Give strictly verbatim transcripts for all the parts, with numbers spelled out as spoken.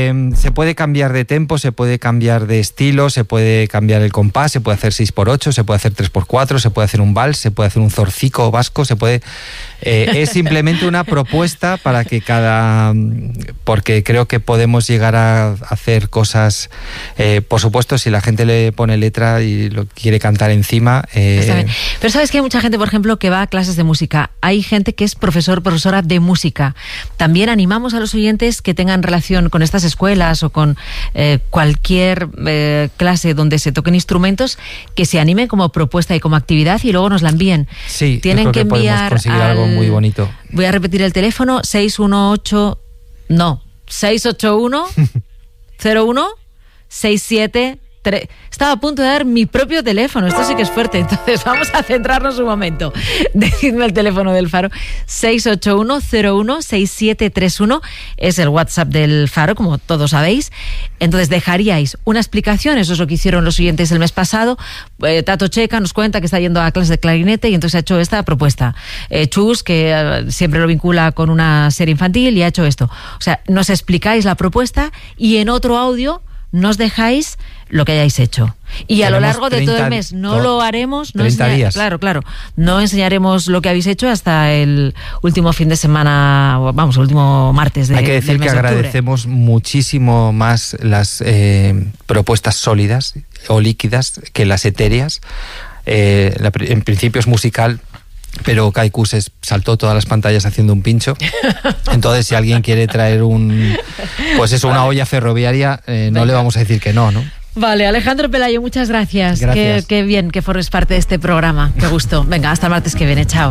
Eh, se puede cambiar de tempo, se puede cambiar de estilo, se puede cambiar el compás, se puede hacer seis por ocho, se puede hacer tres por cuatro, se puede hacer un vals, se puede hacer un zorcico vasco, se puede... Eh, es simplemente una propuesta para que cada... Porque creo que podemos llegar a hacer cosas... Eh, por supuesto, si la gente le pone letra y lo quiere cantar encima... Eh... Está bien. Pero sabes que hay mucha gente, por ejemplo, que va a clases de música. Hay gente que es profesor, profesora de música. También animamos a los oyentes que tengan relación con estas escuelas o con eh, cualquier eh, clase donde se toquen instrumentos, que se animen como propuesta y como actividad y luego nos la envíen. Sí, tienen que, que enviar conseguir al... algo muy bonito. Voy a repetir el teléfono: seis uno ocho... No, seis ocho uno cero uno seis siete tres. Estaba a punto de dar mi propio teléfono. Esto sí que es fuerte. Entonces vamos a centrarnos un momento. Decidme el teléfono del Faro. seis ocho uno cero uno seis siete tres uno es el WhatsApp del Faro, como todos sabéis. Entonces dejaríais una explicación. Eso es lo que hicieron los oyentes el mes pasado. Eh, Tato Checa nos cuenta que está yendo a clases de clarinete y entonces ha hecho esta propuesta. Eh, Chus, que eh, siempre lo vincula con una serie infantil, y ha hecho esto. O sea, nos explicáis la propuesta y en otro audio nos dejáis lo que hayáis hecho. Y a lo largo de todo el mes no lo haremos, no treinta días. Claro, claro. No enseñaremos lo que habéis hecho hasta el último fin de semana, vamos, el último martes de, Hay que decir del mes que de octubre. agradecemos muchísimo más las eh, propuestas sólidas o líquidas que las etéreas. Eh, la, en principio es musical, pero Kaiku se saltó todas las pantallas haciendo un pincho. Entonces, si alguien quiere traer un, pues eso, una olla ferroviaria, eh, no le vamos a decir que no, ¿no? Vale, Alejandro Pelayo, muchas gracias. Gracias. Qué, qué bien que formes parte de este programa. Qué gusto. Venga, hasta el martes que viene. Chao.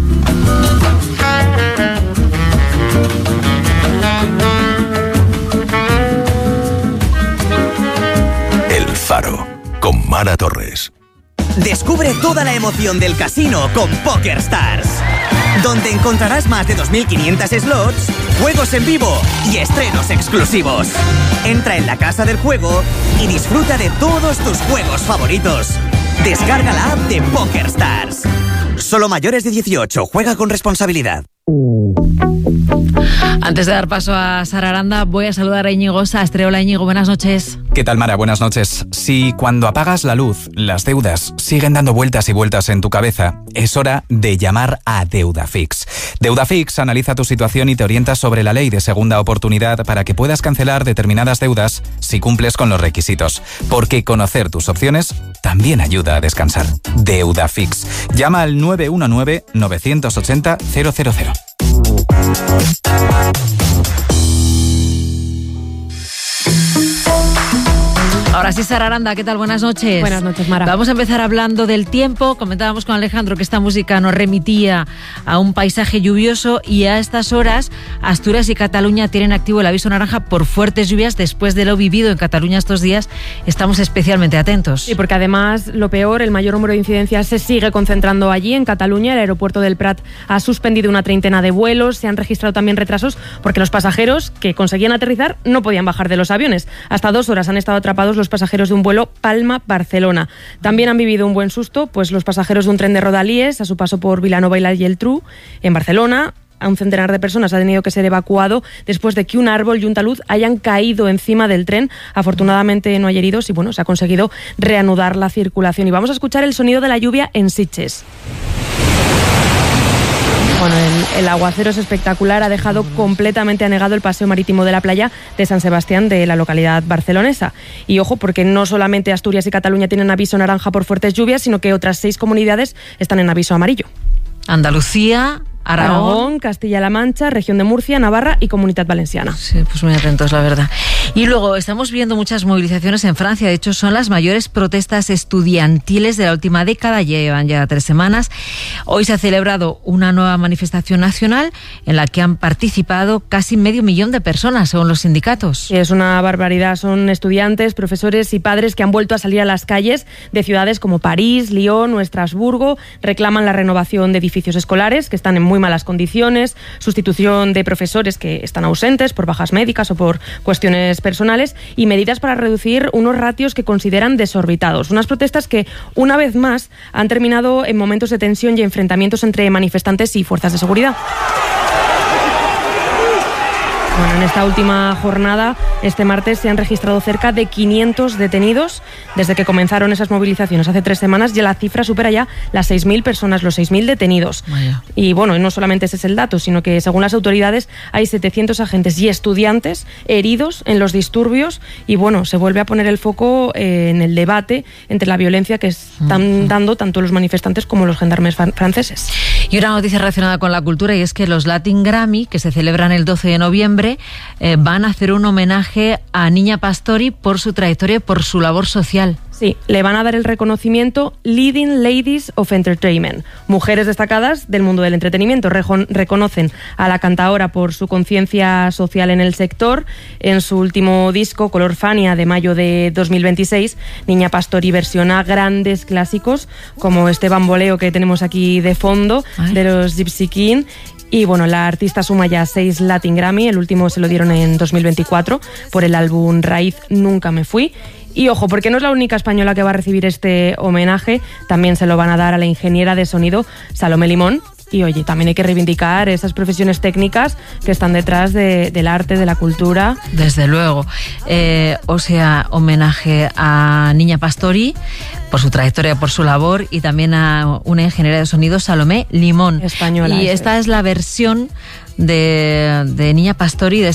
El Faro, con Mara Torres. Descubre toda la emoción del casino con PokerStars, donde encontrarás más de dos mil quinientos slots, juegos en vivo y estrenos exclusivos. Entra en la casa del juego y disfruta de todos tus juegos favoritos. Descarga la app de PokerStars. Solo mayores de dieciocho. Juega con responsabilidad. Antes de dar paso a Sara Aranda, voy a saludar a Íñigo Sastre. Hola, Íñigo, buenas noches. ¿Qué tal, Mara? Buenas noches. Si cuando apagas la luz, las deudas siguen dando vueltas y vueltas en tu cabeza, es hora de llamar a Deudafix. Deudafix analiza tu situación y te orienta sobre la ley de segunda oportunidad para que puedas cancelar determinadas deudas si cumples con los requisitos. Porque conocer tus opciones también ayuda a descansar. Deudafix. Llama al nueve uno nueve nueve ocho cero cero cero cero. Ahora sí, Sara Aranda, ¿qué tal? Buenas noches. Buenas noches, Mara. Vamos a empezar hablando del tiempo. Comentábamos con Alejandro que esta música nos remitía a un paisaje lluvioso y a estas horas Asturias y Cataluña tienen activo el aviso naranja por fuertes lluvias. Después de lo vivido en Cataluña estos días, estamos especialmente atentos. Sí, porque además, lo peor, el mayor número de incidencias se sigue concentrando allí, en Cataluña. El aeropuerto del Prat ha suspendido una treintena de vuelos. Se han registrado también retrasos porque los pasajeros que conseguían aterrizar no podían bajar de los aviones. Hasta dos horas han estado atrapados los pasajeros de un vuelo Palma-Barcelona. También han vivido un buen susto pues los pasajeros de un tren de Rodalies a su paso por Vilanova y la Geltrú en Barcelona. A un centenar de personas ha tenido que ser evacuado después de que un árbol y un talud hayan caído encima del tren. Afortunadamente no hay heridos y bueno, se ha conseguido reanudar la circulación. Y vamos a escuchar el sonido de la lluvia en Sitges. Bueno, el, el aguacero es espectacular, ha dejado completamente anegado el paseo marítimo de la playa de San Sebastián de la localidad barcelonesa. Y ojo, porque no solamente Asturias y Cataluña tienen aviso naranja por fuertes lluvias, sino que otras seis comunidades están en aviso amarillo. Andalucía, Aragón, Aragón, Castilla-La Mancha, Región de Murcia, Navarra y Comunidad Valenciana. Sí, pues muy atentos, la verdad. Y luego estamos viendo muchas movilizaciones en Francia. De hecho, son las mayores protestas estudiantiles de la última década. Llevan ya tres semanas. Hoy se ha celebrado una nueva manifestación nacional en la que han participado casi medio millón de personas, según los sindicatos. Es una barbaridad. Son estudiantes, profesores y padres que han vuelto a salir a las calles de ciudades como París, Lyon o Estrasburgo. Reclaman la renovación de edificios escolares que están en muy malas condiciones, sustitución de profesores que están ausentes por bajas médicas o por cuestiones personales y medidas para reducir unos ratios que consideran desorbitados. Unas protestas que, una vez más, han terminado en momentos de tensión y enfrentamientos entre manifestantes y fuerzas de seguridad. Bueno, en esta última jornada, este martes, se han registrado cerca de quinientos detenidos desde que comenzaron esas movilizaciones hace tres semanas. Ya la cifra supera ya las seis mil personas, los seis mil detenidos. Vaya. Y bueno, no solamente ese es el dato, sino que según las autoridades hay setecientos agentes y estudiantes heridos en los disturbios. Y bueno, se vuelve a poner el foco eh, en el debate entre la violencia que están dando tanto los manifestantes como los gendarmes franceses. Y una noticia relacionada con la cultura, y es que los Latin Grammy, que se celebran el doce de noviembre, eh, van a hacer un homenaje a Niña Pastori por su trayectoria y por su labor social. Sí, le van a dar el reconocimiento Leading Ladies of Entertainment. Mujeres destacadas del mundo del entretenimiento. Rejon- reconocen a la cantaora por su conciencia social en el sector. En su último disco, Color Fania, de mayo de dos mil veintiséis, Niña Pastori versiona grandes clásicos como este bamboleo que tenemos aquí de fondo, Ay. de los Gypsy King. Y bueno, la artista suma ya seis Latin Grammy, el último se lo dieron en dos mil veinticuatro por el álbum Raíz Nunca Me Fui. Y ojo, porque no es la única española que va a recibir este homenaje, también se lo van a dar a la ingeniera de sonido Salomé Limón. Y oye, también hay que reivindicar esas profesiones técnicas que están detrás de, del arte, de la cultura. Desde luego. Eh, o sea, homenaje a Niña Pastori por su trayectoria, por su labor, y también a una ingeniera de sonido, Salomé Limón. Española. Y esta es la versión de, de Niña Pastori de